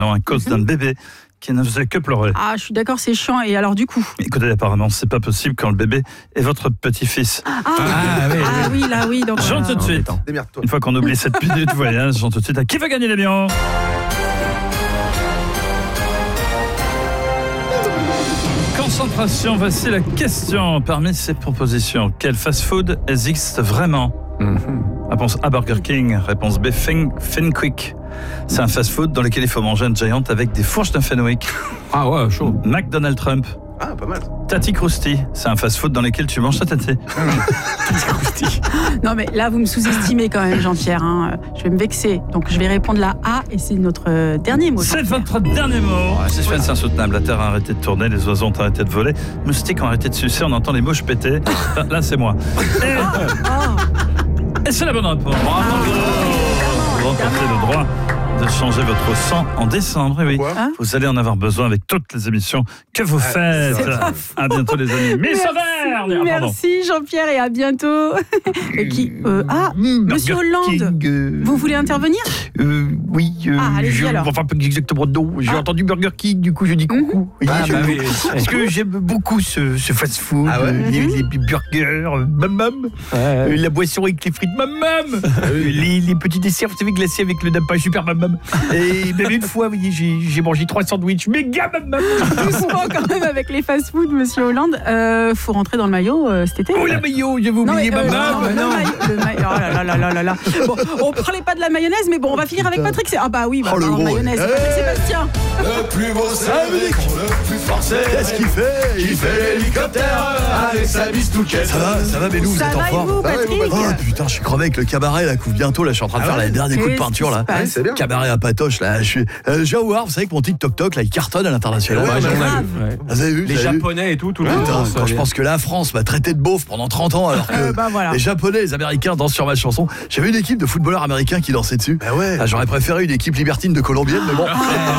à cause d'un bébé qui ne faisait que pleurer. Ah, je suis d'accord, c'est chiant. Et alors du coup? Écoutez, apparemment, c'est pas possible quand le bébé est votre petit-fils. Oui. Donc, Jean, tout de suite. Démerde-toi. Une fois qu'on oublie cette minute voyage, Jean, tout de suite à qui va gagner les millions? Concentration, voici la question. Parmi ces propositions, quel fast-food existe vraiment? Réponse A, Burger King. Réponse B, Fenquick. C'est un fast-food dans lequel il faut manger un giant avec des fourches de Fenwick. Ah ouais, chaud. McDonald Trump. Ah, pas mal. Tati Krusty. C'est un fast-food dans lequel tu manges ta tati. Non mais là vous me sous-estimez quand même, Jean-Pierre. Je vais me vexer. Donc je vais répondre la A et c'est notre dernier mot. C'est votre dernier mot. Suspense insoutenable. La terre a arrêté de tourner, les oiseaux ont arrêté de voler, les moustiques ont arrêté de sucer, on entend les mouches péter. Là c'est moi. Et c'est la bonne réponse. Bravo. Vous remportez le droit de changer votre sang en décembre. Et oui, vous allez en avoir besoin avec toutes les émissions que vous faites. À bientôt les amis. Miss Auvergne. Merci Jean-Pierre et à bientôt. Monsieur Hollande, vous voulez intervenir? Oui, allez-y alors. Enfin, pas exactement non. J'ai entendu Burger King, du coup je dis coucou. Parce que j'aime beaucoup ce fast-food, les burgers, mamam, la boisson avec les frites, mamam, les petits desserts, vous savez, glacés avec le nappage, super mamam. Et même une fois, vous voyez, j'ai mangé 3 sandwichs, méga mamam. Doucement quand même avec les fast-food, Monsieur Hollande. Faut rentrer dans le maillot cet été. Oh, la maillot, j'avais oublié mamam. Le maillot. Oh là là. Bon, on parlait pas de la mayonnaise, mais bon, on va finir avec Patrick. Ah bah oui, mayonnaise. Patrick Sébastien. Le plus beau Saint-Denis, le plus forcé. Qu'est-ce qu'il fait? Il fait l'hélicoptère avec sa bistouquette. Ça va, Bélou, vous êtes en forme? Oh putain, je suis crevé avec le cabaret là, couvre bientôt. Là, je suis en train de faire les derniers coups de peinture là. C'est bien. Cabaret à Patoche là. J'ai à voir, vous savez que mon TikTok là, il cartonne à l'international. Vous avez vu? Les Japonais et tout le monde. Quand je pense que la France m'a traité de beauf pendant 30 ans, alors que les Japonais, les Américains dansent sur ma chanson. J'avais une équipe de footballeurs américains qui dansaient dessus. J'aurais préféré une équipe libertine de colombienne, mais bon.